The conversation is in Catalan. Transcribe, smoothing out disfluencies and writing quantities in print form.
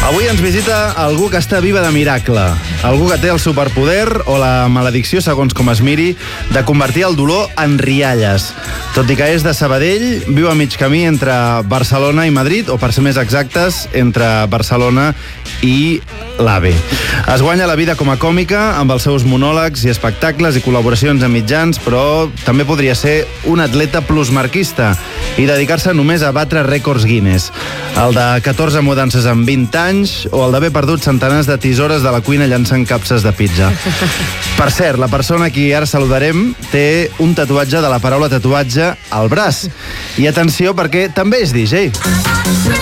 Avui ens visita algú que està viva de miracle, algú que té el superpoder o la maledicció, segons com es miri, de convertir el dolor en rialles. Tot i que és de Sabadell, viu a mig camí entre Barcelona i Madrid, o per ser més exactes, entre Barcelona i l'AVE. Es guanya la vida com a còmica amb els seus monòlegs i espectacles i col·laboracions amb mitjans, però també podria ser un atleta plusmarquista i dedicar-se només a batre rècords Guinness. El de 14 mudances en 20 anys o el d'haver perdut centenars de tisores de la cuina llançant capses de pizza. Per cert, la persona a qui ara saludarem té un tatuatge de la paraula tatuatge al braç. I atenció, perquè també és DJ.